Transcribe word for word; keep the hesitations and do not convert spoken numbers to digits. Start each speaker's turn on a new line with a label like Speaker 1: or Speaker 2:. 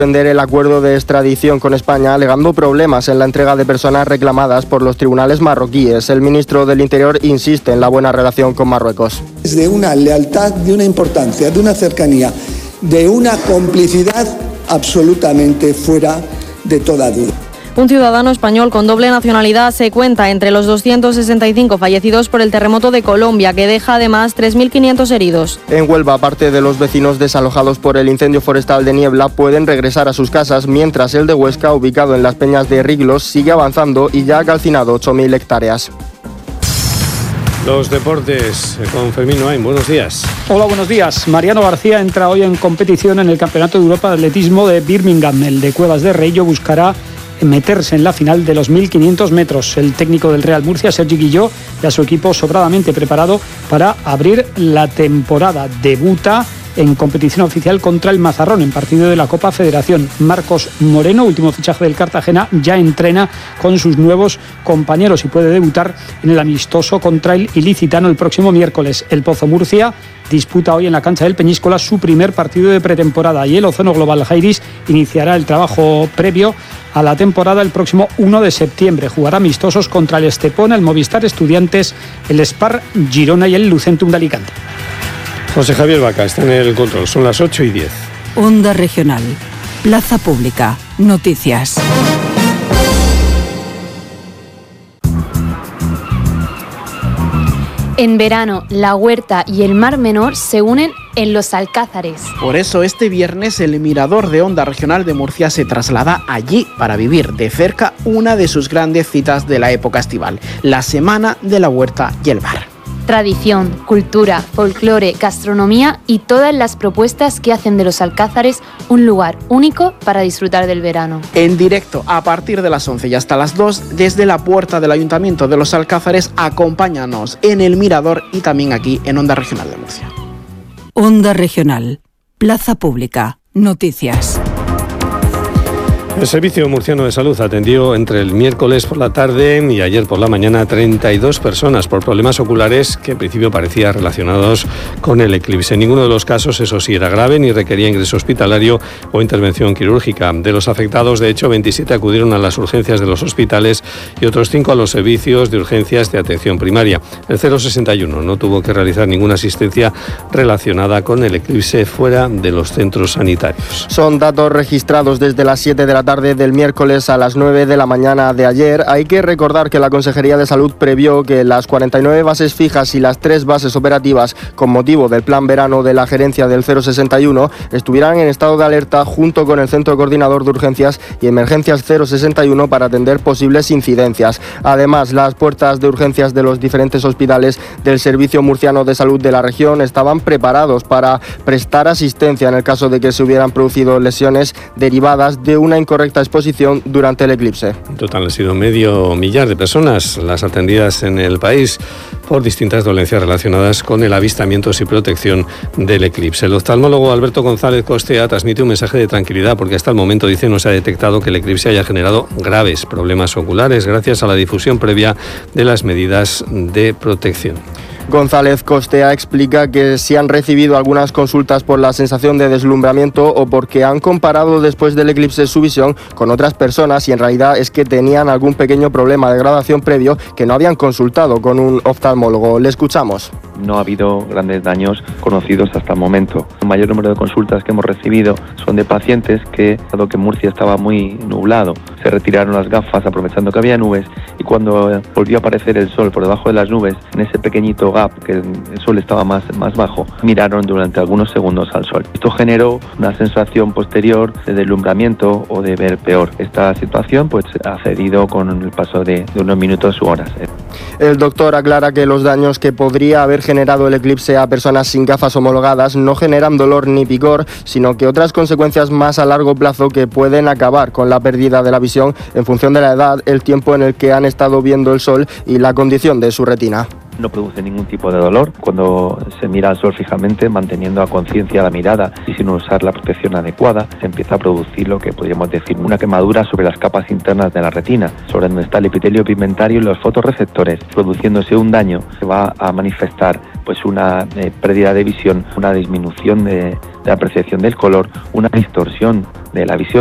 Speaker 1: suspender el acuerdo de extradición con España, alegando problemas en la entrega de personas reclamadas por los tribunales marroquíes. El ministro del Interior insiste en la buena relación con Marruecos.
Speaker 2: Es de una lealtad, de una importancia, de una cercanía, de una complicidad absolutamente fuera de toda duda.
Speaker 3: Un ciudadano español con doble nacionalidad se cuenta entre los doscientos sesenta y cinco fallecidos por el terremoto de Colombia, que deja además tres mil quinientos heridos.
Speaker 1: En Huelva, aparte de los vecinos desalojados por el incendio forestal de Niebla, pueden regresar a sus casas, mientras el de Huesca, ubicado en las peñas de Riglos, sigue avanzando y ya ha calcinado ocho mil hectáreas.
Speaker 4: Los deportes con Fermín Noain. Buenos días.
Speaker 5: Hola, buenos días. Mariano García entra hoy en competición en el Campeonato de Europa de Atletismo de Birmingham. El de Cuevas de Reillo buscará meterse en la final de los mil quinientos metros. El técnico del Real Murcia, Sergi Guilló, y a su equipo sobradamente preparado para abrir la temporada. Debuta en competición oficial contra el Mazarrón en partido de la Copa Federación. Marcos Moreno, último fichaje del Cartagena, ya entrena con sus nuevos compañeros y puede debutar en el amistoso contra el Ilicitano el próximo miércoles. El Pozo Murcia disputa hoy en la cancha del Peñíscola su primer partido de pretemporada y el Ozono Global Jairis iniciará el trabajo previo a la temporada el próximo uno de septiembre. Jugará amistosos contra el Estepona, el Movistar Estudiantes, el Spar Girona y el Lucentum de Alicante.
Speaker 4: José Javier Vaca está en el control, son las ocho y diez.
Speaker 6: Onda Regional, Plaza Pública, Noticias.
Speaker 7: En verano, la Huerta y el Mar Menor se unen en Los Alcázares.
Speaker 8: Por eso este viernes el Mirador de Onda Regional de Murcia se traslada allí para vivir de cerca una de sus grandes citas de la época estival, la Semana de la Huerta y el Bar.
Speaker 7: Tradición, cultura, folclore, gastronomía y todas las propuestas que hacen de Los Alcázares un lugar único para disfrutar del verano.
Speaker 8: En directo, a partir de las once y hasta las dos, desde la puerta del Ayuntamiento de Los Alcázares, acompáñanos en el Mirador y también aquí en Onda Regional de Murcia.
Speaker 6: Onda Regional, Plaza Pública, Noticias.
Speaker 4: El Servicio Murciano de Salud atendió entre el miércoles por la tarde y ayer por la mañana treinta y dos personas por problemas oculares que en principio parecían relacionados con el eclipse. Ninguno de los casos, eso sí, era grave ni requería ingreso hospitalario o intervención quirúrgica. De los afectados, de hecho, veintisiete acudieron a las urgencias de los hospitales y otros cinco a los servicios de urgencias de atención primaria. El cero sesenta y uno no tuvo que realizar ninguna asistencia relacionada con el eclipse fuera de los centros sanitarios.
Speaker 1: Son datos registrados desde las siete de la tarde del miércoles a las nueve de la mañana de ayer. Hay que recordar que la Consejería de Salud previó que las cuarenta y nueve bases fijas y las tres bases operativas con motivo del plan verano de la gerencia del cero sesenta y uno estuvieran en estado de alerta junto con el Centro Coordinador de Urgencias y Emergencias cero sesenta y uno para atender posibles incidencias. Además, las puertas de urgencias de los diferentes hospitales del Servicio Murciano de Salud de la región estaban preparados para prestar asistencia en el caso de que se hubieran producido lesiones derivadas de una correcta exposición durante el eclipse.
Speaker 4: En total han sido medio millar de personas las atendidas en el país por distintas dolencias relacionadas con el avistamiento y protección del eclipse. El oftalmólogo Alberto González Costea transmite un mensaje de tranquilidad porque hasta el momento, dice, no se ha detectado que el eclipse haya generado graves problemas oculares gracias a la difusión previa de las medidas de protección.
Speaker 1: González Costea explica que si han recibido algunas consultas por la sensación de deslumbramiento o porque han comparado después del eclipse su visión con otras personas y en realidad es que tenían algún pequeño problema de graduación previo que no habían consultado con un oftalmólogo. Le escuchamos.
Speaker 9: No ha habido grandes daños conocidos hasta el momento. El mayor número de consultas que hemos recibido son de pacientes que, dado que Murcia estaba muy nublado, se retiraron las gafas aprovechando que había nubes y cuando volvió a aparecer el sol por debajo de las nubes, en ese pequeñito gap que el sol estaba más, más bajo, miraron durante algunos segundos al sol. Esto generó una sensación posterior de deslumbramiento o de ver peor. Esta situación pues ha cedido con el paso de, de unos minutos u horas.
Speaker 1: El doctor aclara que los daños que podría haber generado el eclipse a personas sin gafas homologadas no generan dolor ni picor, sino que otras consecuencias más a largo plazo que pueden acabar con la pérdida de la visión en función de la edad, el tiempo en el que han estado viendo el sol y la condición de su retina.
Speaker 9: No produce ningún tipo de dolor cuando se mira al sol fijamente, manteniendo a conciencia la mirada y sin usar la protección adecuada, se empieza a producir lo que podríamos decir una quemadura sobre las capas internas de la retina, sobre donde está el epitelio pigmentario y los fotorreceptores, produciéndose un daño. Se va a manifestar pues una eh, pérdida de visión, una disminución de, de la percepción del color, una distorsión de la visión.